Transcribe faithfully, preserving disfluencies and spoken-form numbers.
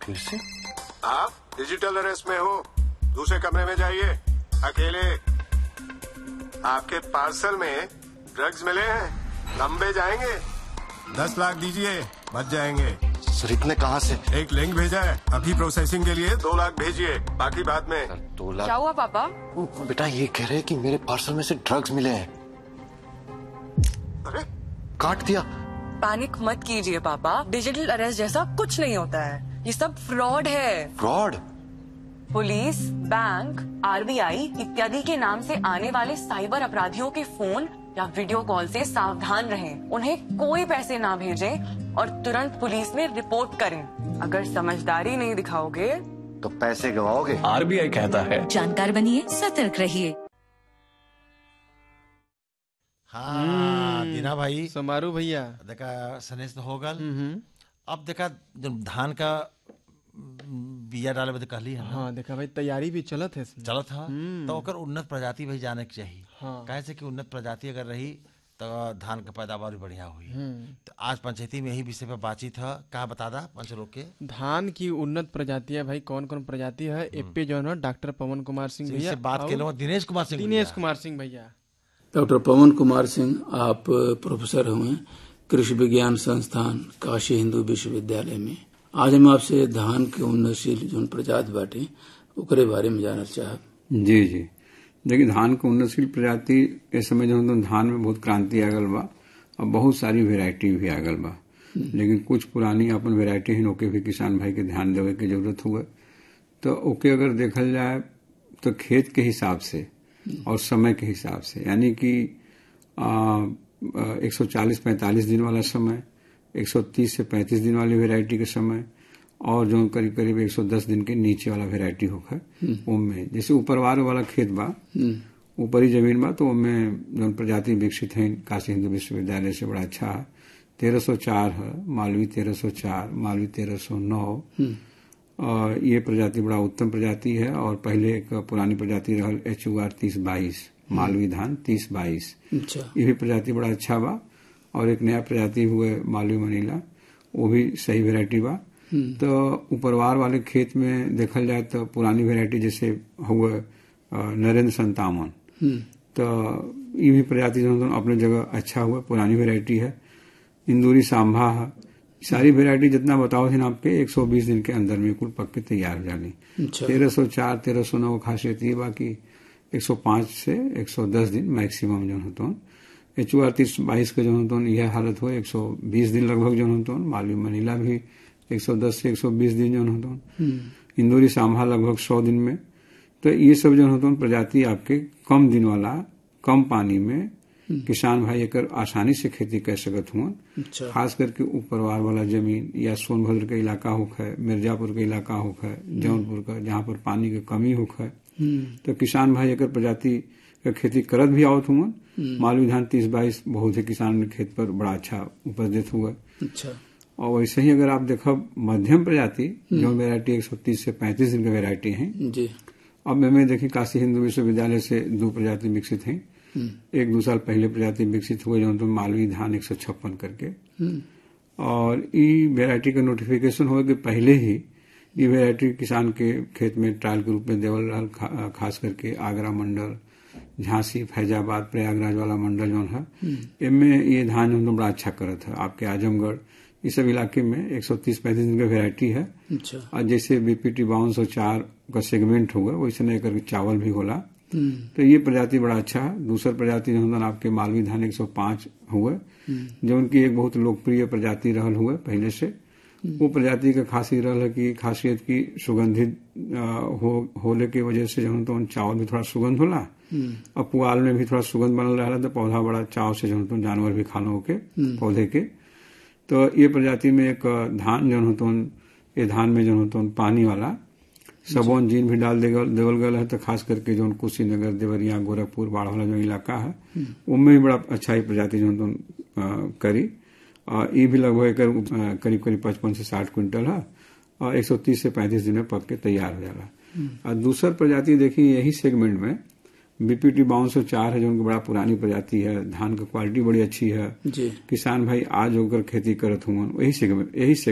फिर से? आप डिजिटल अरेस्ट में हो, दूसरे कमरे में जाइए, अकेले। आपके पार्सल में ड्रग्स मिले हैं, लंबे जाएंगे। दस लाख दीजिए, बच जाएंगे। सर इतने कहाँ से? एक लिंक भेजा है, अभी प्रोसेसिंग के लिए दो लाख भेजिए, बाकी बाद में। दो लाख? क्या हुआ पापा? बेटा ये कह रहे हैं कि मेरे पार्सल में से ड्रग्स मिले हैं। अरे काट दिया। पैनिक मत कीजिए पापा, डिजिटल अरेस्ट जैसा कुछ नहीं होता है, ये सब फ्रॉड है। फ्रॉड? पुलिस, बैंक, आरबीआई इत्यादि के नाम से आने वाले साइबर अपराधियों के फोन या वीडियो कॉल से सावधान रहें। उन्हें कोई पैसे ना भेजें और तुरंत पुलिस में रिपोर्ट करें। अगर समझदारी नहीं दिखाओगे तो पैसे गवाओगे। आरबीआई कहता है जानकार बनिए, सतर्क रहिए। हाँ दीना भाई, समारू भैया देखा सनेश तो हो गल। अब देखा जब धान का बिया डाले बदे कहली है ना, हाँ देखा भाई तैयारी भी चलत है इसमें। चलत था तो ओकर उन्नत प्रजाति भाई जाने के चाहिए। हाँ। कहे से कि उन्नत प्रजाति अगर रही तो धान का पैदावार भी बढ़िया हुई। तो आज पंचायती में यही विषय पर बातचीत है, कहा बता दा पंच लोग के। धान की उन्नत प्रजातियां भाई कौन कौन प्रजाति है? एपी जो है डॉक्टर पवन कुमार सिंह भैया, बात के लो दिनेश कुमार सिंह दिनेश कुमार सिंह भैया। डॉक्टर पवन कुमार सिंह आप प्रोफेसर हुए कृषि विज्ञान संस्थान काशी हिंदू विश्वविद्यालय में। आज हम आपसे धान के उन्नतशील जो प्रजाति बाटे ओकरे बारे में जानना चाहब। जी जी देखिए, धान के उन्नतशील प्रजाति इस समय जो तो धान में बहुत क्रांति आ गल बा और बहुत सारी वेराइटी भी आ गल बा, लेकिन कुछ पुरानी अपन वेराइटी है ओके भी किसान भाई के ध्यान देवे की जरूरत हुए। तो ओके अगर देखल जाए तो खेत के हिसाब से और समय के हिसाब से, यानी कि एक सौ चालीस पैंतालीस दिन वाला समय, एक सौ तीस से पैंतीस दिन वाली वेराइटी के समय, और जो करीब करीब एक सौ दस दिन के नीचे वाला वेराइटी होगा उनमें। जैसे ऊपरवार वाला खेत बा, ऊपरी जमीन बा, तो उनमें जो प्रजाति विकसित है काशी हिंदू विश्वविद्यालय से बड़ा अच्छा है। तेरह सौ चार है, मालवी तेरह सौ चार, मालवी तेरह सौ नौ, और ये प्रजाति बड़ा उत्तम प्रजाति है। और पहले एक पुरानी प्रजाति रहल एच यू आर तीस बाईस, मालवी धान तीस बाईस, ये भी प्रजाति बड़ा अच्छा बा। और एक नया प्रजाति हुए मालवी मनीला, वो भी सही वेराइटी बा। तो ऊपरवार वाले खेत में देखल जाए तो पुरानी वेराइटी जैसे हुए नरेंद्र संतावन, तो ये भी प्रजाति जो अपने जगह अच्छा हुआ, पुरानी वेराइटी है। इंदूरी सांभा है, सारी वेराइटी जितना बताओ थे आपके एक सौ बीस दिन के अंदर में कुल पक के तैयार हो जानी। तेरह सौ चार तेरह सौ नौ खासियत ये बाकी एक सौ पांच से एक सौ दस दिन मैक्सिमम जो होता एच यू आर तीस बाईस का जो होता यह हालत हो एक सौ बीस दिन लगभग जो होता मालवी मनीला भी एक सौ दस से एक सौ बीस दिन जो होता, इंदौरी सांभा लगभग सौ दिन में। तो ये सब जो होता प्रजाति आपके कम दिन वाला, कम पानी में किसान भाई एक आसानी से खेती कर सकत हुआ। अच्छा। खास करके ऊपरवार वाला जमीन या सोनभद्र का इलाका होख है, मिर्जापुर का इलाका होख है, जौनपुर का, जहाँ पर पानी की कमी होख है, तो किसान भाई एक प्रजाति का खेती करत भी आवत हुआ। मालवी धान तीस बाईस बहुत ही किसान खेत पर बड़ा अच्छा उपज देते हुआ। अच्छा। और वैसे ही अगर आप देखो मध्यम प्रजाति जो वेराइटी एक सौ तीस से पैंतीस दिन की वेराइटी है जी। अब मैं देखी काशी हिंदू विश्वविद्यालय से दो प्रजाति विकसित हैं। एक दो साल पहले प्रजाति विकसित हुए जो तो मालवी धान एक सौ छप्पन करके, और ये वेराइटी का नोटिफिकेशन हुआ कि पहले ही ये वेराइटी किसान के खेत में ट्रायल के रूप में देवल रहा। खास करके आगरा मंडल, झांसी, फैजाबाद, प्रयागराज वाला मंडल जो है इनमें ये धान जो बड़ा अच्छा करत है। आपके आजमगढ़ इस सब इलाके में एक सौ तीस पैंतीस दिन का वेराइटी है। अच्छा। और जैसे बीपीटी बावन सौ चार का सेगमेंट होगा वैसे नहीं करके चावल भी होला। तो ये प्रजाति बड़ा अच्छा है। दूसरा प्रजाति जो है आपके मालवी धान एक सौ पांच हुए, जो उनकी एक बहुत लोकप्रिय प्रजाति रहल हुए पहले से। वो प्रजाति का खासियत रहल कि खासियत की सुगंधित हो होले की वजह से जो तो चावल भी थोड़ा सुगंध होला, और पुआल में भी थोड़ा सुगंध बनल रहा। तो पौधा बड़ा चाव से जो तो जानवर भी खानो के पौधे के। तो ये प्रजाति में एक धान जो होता ये धान में जो होता पानी वाला सबोन जीन भी डाल देवल गल है। तो खास करके जो कुशीनगर, देवरिया, गोरखपुर, बाढ़ वाला जो इलाका है उनमें भी बड़ा अच्छा ही प्रजाति जो होता करी। और ये भी लगभग करीब करीब पचपन से साठ क्विंटल है, और एक सौ तीस से पैंतीस दिन में पक के तैयार हो जाला। और दूसरा प्रजाति देखिए यही सेगमेंट में बीपीटी बावन सौ चार है, जो उनकी बड़ा पुरानी प्रजाति है। धान की क्वालिटी बड़ी अच्छी है जी। किसान भाई आज होकर खेती करत हुआ, वही सेगमेंट यही